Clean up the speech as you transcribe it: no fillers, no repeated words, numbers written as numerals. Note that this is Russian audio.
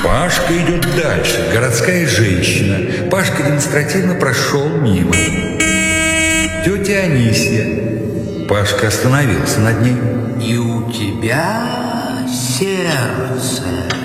Пашка идет дальше. Городская женщина. Пашка демонстративно прошел мимо. Тетя Анисья. Пашка остановился над ней. И у тебя сердце